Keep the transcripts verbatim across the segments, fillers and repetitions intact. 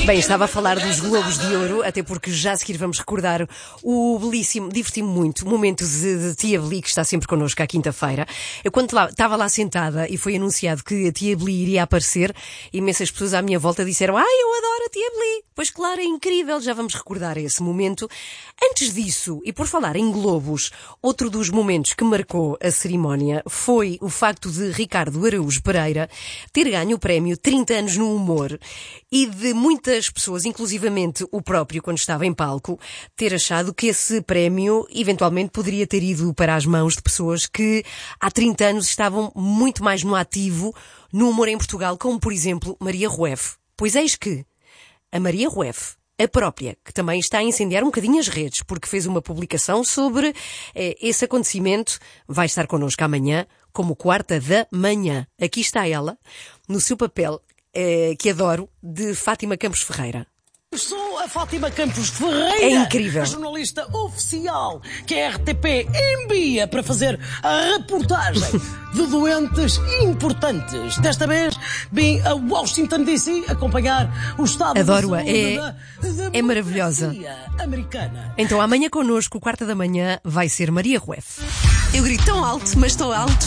Bem, estava a falar dos Globos de Ouro, até porque já a seguir vamos recordar o belíssimo, diverti-me muito, momento de, de Tia Beli, que está sempre connosco à quinta-feira. Eu quando lá, estava lá sentada e foi anunciado que a Tia Beli iria aparecer, imensas pessoas à minha volta disseram: ai, eu adoro a Tia Beli. Pois claro, é incrível, já vamos recordar esse momento. Antes disso, e por falar em Globos, outro dos momentos que marcou a cerimónia foi o facto de Ricardo Araújo Pereira ter ganho o prémio trinta anos no humor e de muitas pessoas, inclusivamente o próprio, quando estava em palco, ter achado que esse prémio eventualmente poderia ter ido para as mãos de pessoas que há trinta anos estavam muito mais no ativo no humor em Portugal, como por exemplo Maria Rueff. Pois eis que a Maria Rueff, a própria, que também está a incendiar um bocadinho as redes, porque fez uma publicação sobre eh, esse acontecimento, vai estar connosco amanhã, como quarta da manhã. Aqui está ela, no seu papel, eh, que adoro, de Fátima Campos Ferreira. Sou a Fátima Campos Ferreira, é incrível, a jornalista oficial que a R T P envia para fazer a reportagem de doentes importantes. Desta vez vim a Washington D C acompanhar o estado Adoro-a, de saúde é, da, da é maravilhosa. Americana. Então amanhã connosco, quarta da manhã, vai ser Maria Rueff. Eu grito tão alto, mas tão alto.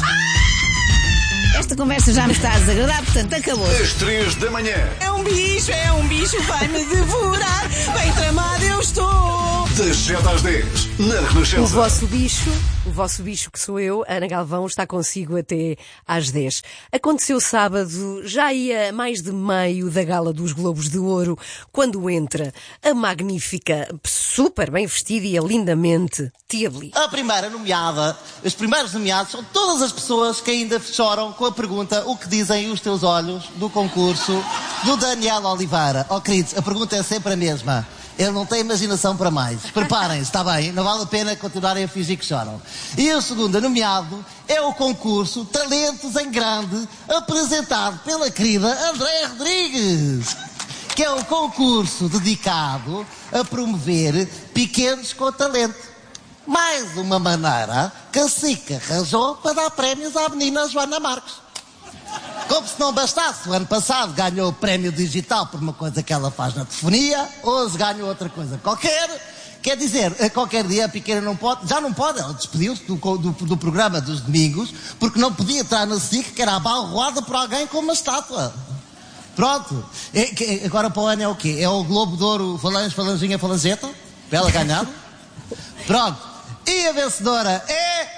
Esta conversa já me está a desagradar, portanto acabou. Às três da manhã. É um bicho, é um bicho, vai-me devorar. Bem tramado eu estou. Das sete às dez, na Renascença. O vosso bicho, o vosso bicho que sou eu, Ana Galvão, está consigo até às dez. Aconteceu sábado, já ia mais de meio da gala dos Globos de Ouro, quando entra a magnífica, super bem vestida e lindamente Tia Beli. A primeira nomeada, os primeiros nomeados são todas as pessoas que ainda choram com a pergunta: o que dizem os teus olhos, do concurso do Daniel Oliveira. Oh queridos, a pergunta é sempre a mesma. Ele não tem imaginação para mais. Preparem-se, está bem? Não vale a pena continuarem a fingir que choram. E o segundo nomeado é o concurso Talentos em Grande, apresentado pela querida Andréia Rodrigues, que é um concurso dedicado a promover pequenos com talento. Mais uma maneira que a S I C arranjou para dar prémios à menina Joana Marques. Como se não bastasse, o ano passado ganhou o prémio digital por uma coisa que ela faz na telefonia, hoje ganhou outra coisa qualquer. Quer dizer, a qualquer dia a pequena não pode, já não pode, ela despediu-se do, do, do programa dos domingos, porque não podia estar na S I C, que era abalroada por alguém com uma estátua. Pronto. É, que, agora para o ano é o quê? É o Globo de Ouro Falange, Falanginha, Falangeta? Para ela ganhar? Pronto. E a vencedora é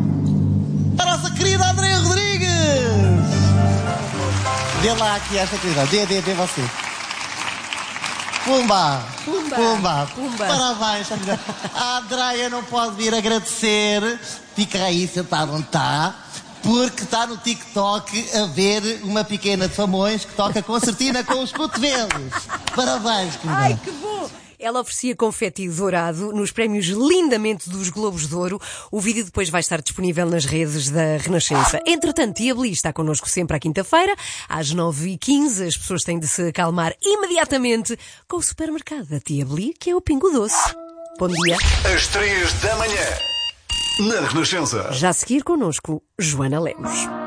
a nossa querida Andréia Rodrigues. Dê lá aqui esta querida. Dê, dê, dê você. Pumba. Pumba. Pumba. Pumba. Parabéns. A Andréia não pode vir agradecer. Fica aí sentado onde está, porque está no TikTok a ver uma pequena de Famões que toca concertina com os cotovelos. Parabéns, querida. Ai, que bom! Ela oferecia confeti dourado nos prémios lindamente dos Globos de Ouro. O vídeo depois vai estar disponível nas redes da Renascença. Entretanto, Tia Beli está connosco sempre à quinta-feira, às nove e quinze. As pessoas têm de se acalmar imediatamente com o supermercado da Tia Beli, que é o Pingo Doce. Bom dia. Às três da manhã, na Renascença. Já a seguir connosco, Joana Lemos.